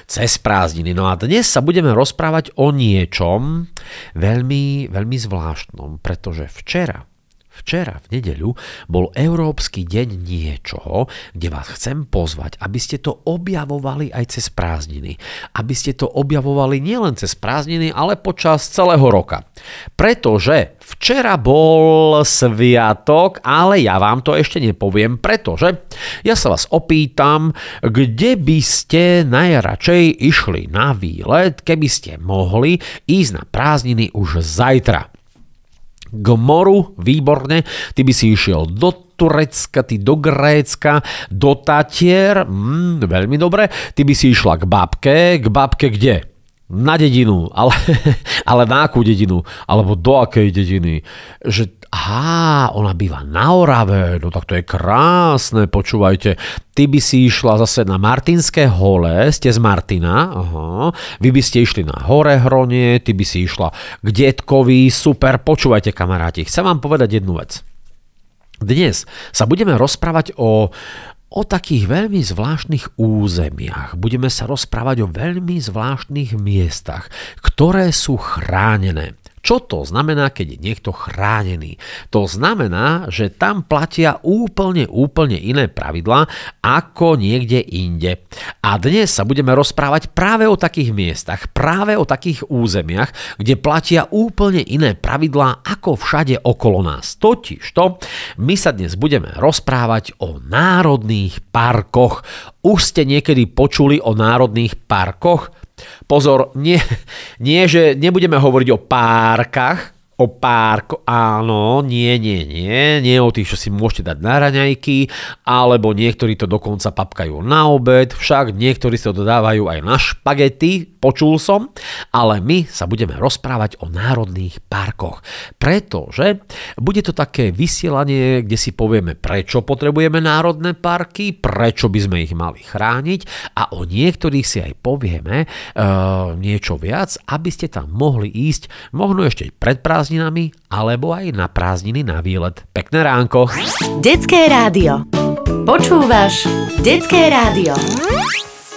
cez prázdniny. No a dnes sa budeme rozprávať o niečom veľmi, veľmi zvláštnom, pretože včera v nedeľu bol Európsky deň niečoho, kde vás chcem pozvať, aby ste to objavovali aj cez prázdniny. Aby ste to objavovali nielen cez prázdniny, ale počas celého roka. Pretože včera bol sviatok, ale ja vám to ešte nepoviem, pretože ja sa vás opýtam, kde by ste najradšej išli na výlet, keby ste mohli ísť na prázdniny už zajtra. K moru, výborne, ty by si išiel do Turecka, ty do Grécka, do Tatier, veľmi dobre, ty by si išla k babke kde? Na dedinu, ale na akú dedinu? Alebo do akej dediny? Že, ona býva na Orave, no tak to je krásne, počúvajte. Ty by si išla zase na Martinské hole, ste z Martina, vy by ste išli na Horehronie, ty by si išla k detkovi, super, počúvajte kamaráti, chcem vám povedať jednu vec. Dnes sa budeme rozprávať o takých veľmi zvláštnych územiach. Budeme sa rozprávať o veľmi zvláštnych miestach, ktoré sú chránené. Čo to znamená, keď je niekto chránený? To znamená, že tam platia úplne iné pravidlá ako niekde inde. A dnes sa budeme rozprávať práve o takých miestach, práve o takých územiach, kde platia úplne iné pravidlá ako všade okolo nás. Totižto, my sa dnes budeme rozprávať o národných parkoch. Už ste niekedy počuli o národných parkoch? Pozor, nie, že nebudeme hovoriť o párkach, áno, nie o tých, čo si môžete dať na raňajky, alebo niektorí to dokonca papkajú na obed, však niektorí sa to dávajú aj na špagety, počul som, ale my sa budeme rozprávať o národných parkoch, pretože bude to také vysielanie, kde si povieme, prečo potrebujeme národné parky, prečo by sme ich mali chrániť a o niektorých si aj povieme niečo viac, aby ste tam mohli ísť, možno ešte pred prázdninami, alebo aj na prázdniny na výlet. Pekné ránko. Detské rádio. Počúvaš Detské rádio.